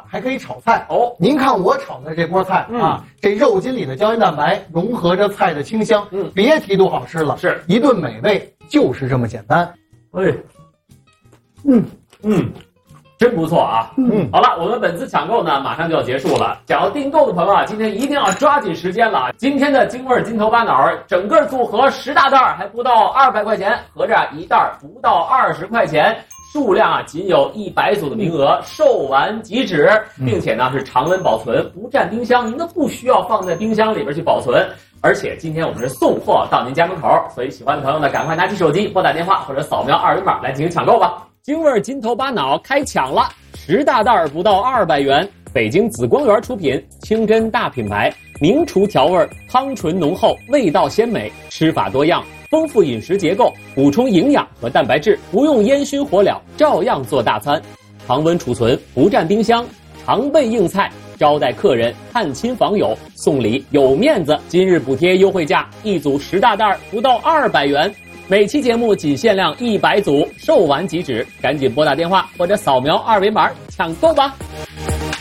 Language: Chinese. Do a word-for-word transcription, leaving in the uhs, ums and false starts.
还可以炒菜哦。 您看我炒的这锅菜、嗯、啊，这肉筋里的胶原蛋白融合着菜的清香，嗯，别提多好吃了， 是一顿美味就是这么简单。 哎，嗯嗯。真不错啊！嗯，好了，我们本次抢购呢，马上就要结束了。想要订购的朋友啊，今天一定要抓紧时间了。今天的京味金头巴脑，整个组合十大袋，还不到二百块钱，合着一袋不到二十块钱，数量啊仅有一百组的名额，售完即止，并且呢是常温保存，不占冰箱，您都不需要放在冰箱里边去保存。而且今天我们是送货到您家门口，所以喜欢的朋友呢，赶快拿起手机拨打电话或者扫描二维码来进行抢购吧。京味金头巴脑开抢了，十大袋不到二百元。北京紫光园出品，清真大品牌，名厨调味，汤醇浓厚，味道鲜美，吃法多样，丰富饮食结构，补充营养和蛋白质，不用烟熏火燎，照样做大餐。常温储存，不占冰箱，常备硬菜，招待客人、探亲访友，送礼有面子。今日补贴优惠价，一组十大袋不到二百元。每期节目仅限量一百组，售完即止，赶紧拨打电话或者扫描二维码抢购吧。